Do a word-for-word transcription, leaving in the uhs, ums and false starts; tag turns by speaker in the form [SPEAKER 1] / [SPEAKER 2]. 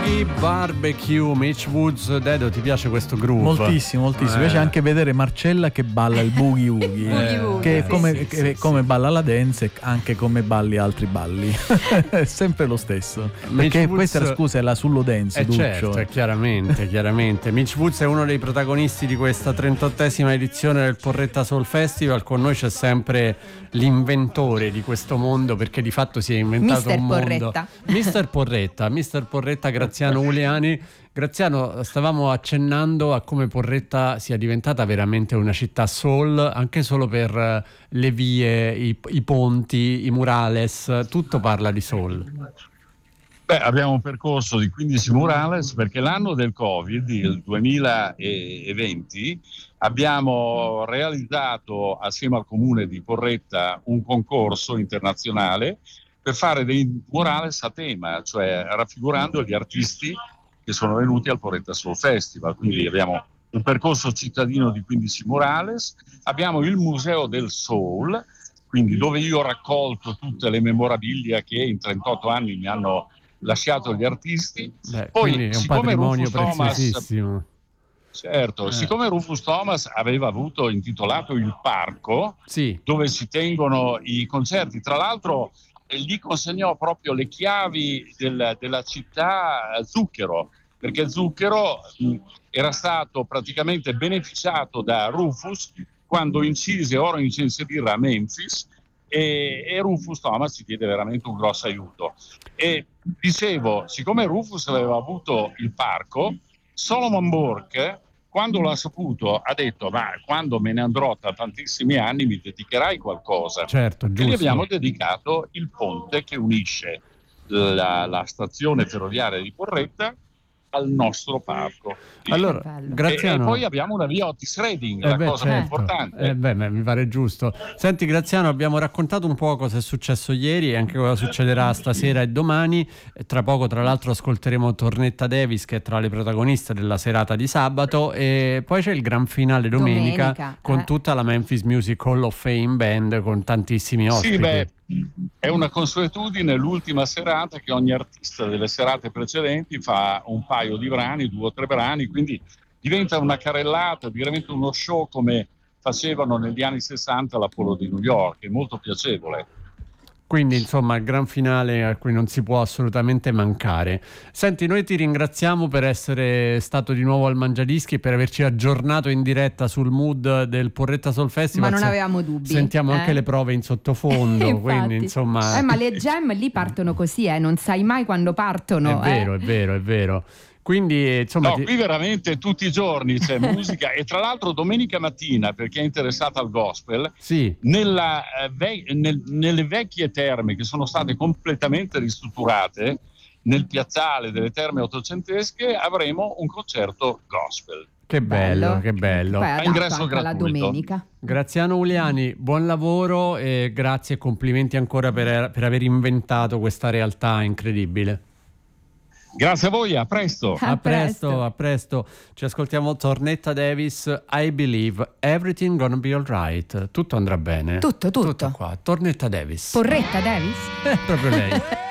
[SPEAKER 1] Boogie Barbecue. Mitch Woods. Dedo, ti piace questo groove?
[SPEAKER 2] Moltissimo, moltissimo. Mi
[SPEAKER 1] eh.
[SPEAKER 2] piace anche vedere Marcella che balla il boogie woogie,
[SPEAKER 1] eh,
[SPEAKER 2] che è
[SPEAKER 1] sì,
[SPEAKER 2] come,
[SPEAKER 1] sì,
[SPEAKER 2] che
[SPEAKER 1] sì,
[SPEAKER 2] è come
[SPEAKER 1] sì.
[SPEAKER 2] balla la dance e anche come balli altri balli. È sempre lo stesso. Perché
[SPEAKER 1] Woods,
[SPEAKER 2] questa, scusa, è la sullo dance,
[SPEAKER 1] eh
[SPEAKER 2] Duccio.
[SPEAKER 1] certo, chiaramente, chiaramente. Mitch Woods è uno dei protagonisti di questa trentottesima edizione del Porretta Soul Festival. Con noi c'è sempre l'inventore di questo mondo, perché di fatto si è inventato
[SPEAKER 3] Mister
[SPEAKER 1] un mondo.
[SPEAKER 3] Porretta.
[SPEAKER 1] Mister Porretta, Mister Porretta Graziano Uliani. Graziano, stavamo accennando a come Porretta sia diventata veramente una città soul, anche solo per le vie, i, i ponti, i murales, tutto parla di soul.
[SPEAKER 4] Beh, abbiamo un percorso di quindici murales perché l'anno del Covid, il duemilaventi, abbiamo realizzato assieme al comune di Porretta un concorso internazionale per fare dei murales a tema, cioè raffigurando gli artisti che sono venuti al Porretta Soul Festival. Quindi abbiamo un percorso cittadino di quindici murales, abbiamo il Museo del Soul, quindi dove io ho raccolto tutte le memorabilia che in trentotto anni mi hanno lasciato gli artisti.
[SPEAKER 1] Beh,
[SPEAKER 4] Poi
[SPEAKER 1] è un
[SPEAKER 4] siccome
[SPEAKER 1] patrimonio
[SPEAKER 4] Rufus Thomas,
[SPEAKER 1] preziosissimo.
[SPEAKER 4] certo,
[SPEAKER 1] Eh.
[SPEAKER 4] siccome Rufus Thomas aveva avuto intitolato il parco,
[SPEAKER 1] sì,
[SPEAKER 4] dove si tengono i concerti, tra l'altro eh, gli consegnò proprio le chiavi del, della città a Zucchero, perché Zucchero mh, era stato praticamente beneficiato da Rufus quando incise Oro, Incenso e Birra a Memphis, e, e Rufus Thomas ci diede veramente un grosso aiuto. E dicevo, siccome Rufus aveva avuto il parco, Solomon Burke, quando l'ha saputo, ha detto: ma quando me ne andrò tra tantissimi anni mi dedicherai qualcosa.
[SPEAKER 1] certo,
[SPEAKER 4] E
[SPEAKER 1] giusto.
[SPEAKER 4] gli abbiamo dedicato il ponte che unisce la, la stazione ferroviaria di Porretta al nostro parco.
[SPEAKER 1] Allora,
[SPEAKER 3] bello.
[SPEAKER 1] Graziano,
[SPEAKER 4] E, e poi abbiamo una via Otis Redding,
[SPEAKER 1] Eh
[SPEAKER 4] la
[SPEAKER 1] beh,
[SPEAKER 4] cosa più
[SPEAKER 1] certo.
[SPEAKER 4] importante.
[SPEAKER 1] Eh beh, beh, mi pare giusto. Senti Graziano, abbiamo raccontato un po' cosa è successo ieri e anche cosa succederà stasera e domani. E tra poco, tra l'altro, ascolteremo Tornetta Davis, che è tra le protagoniste della serata di sabato, e poi c'è il gran finale domenica,
[SPEAKER 3] Domenica,
[SPEAKER 1] con
[SPEAKER 3] eh.
[SPEAKER 1] tutta la Memphis Music Hall of Fame Band, con tantissimi ospiti.
[SPEAKER 4] Sì, beh, è una consuetudine l'ultima serata che ogni artista delle serate precedenti fa un paio di brani, due o tre brani, quindi diventa una carrellata, diventa uno show come facevano negli anni sessanta all'Apollo di New York, è molto piacevole.
[SPEAKER 1] Quindi insomma il gran finale a cui non si può assolutamente mancare. Senti, noi ti ringraziamo per essere stato di nuovo al Mangiadischi e per averci aggiornato in diretta sul mood del Porretta Soul Festival.
[SPEAKER 3] Ma non
[SPEAKER 1] Se-
[SPEAKER 3] avevamo dubbi.
[SPEAKER 1] Sentiamo
[SPEAKER 3] eh?
[SPEAKER 1] anche le prove in sottofondo,
[SPEAKER 3] Infatti.
[SPEAKER 1] quindi insomma...
[SPEAKER 3] Eh, ma le jam lì partono così, eh, non sai mai quando partono.
[SPEAKER 1] È vero,
[SPEAKER 3] eh.
[SPEAKER 1] è vero, è vero. Quindi insomma...
[SPEAKER 4] No,
[SPEAKER 1] ti-
[SPEAKER 4] qui veramente tutti i giorni c'è musica e tra l'altro domenica mattina, per chi è interessato al gospel,
[SPEAKER 1] Sì.
[SPEAKER 4] nella, eh, ve- nel- nelle vecchie terme che sono state completamente ristrutturate, nel piazzale delle terme ottocentesche avremo un concerto gospel.
[SPEAKER 1] Che bello, che bello.
[SPEAKER 3] Poi è
[SPEAKER 4] A
[SPEAKER 3] adatto
[SPEAKER 4] ingresso
[SPEAKER 3] anche alla
[SPEAKER 4] gratuito.
[SPEAKER 3] domenica.
[SPEAKER 1] Graziano Uliani, buon lavoro e grazie e complimenti ancora per, per aver inventato questa realtà incredibile.
[SPEAKER 4] Grazie a voi, a presto.
[SPEAKER 3] A
[SPEAKER 1] A
[SPEAKER 3] presto.
[SPEAKER 1] presto, a presto. Ci ascoltiamo Tornetta Davis, I Believe Everything Gonna Be Alright. Tutto andrà bene.
[SPEAKER 3] Tutto, tutto.
[SPEAKER 1] Tutto qua. Tornetta Davis.
[SPEAKER 3] Porretta Davis?
[SPEAKER 1] È proprio lei.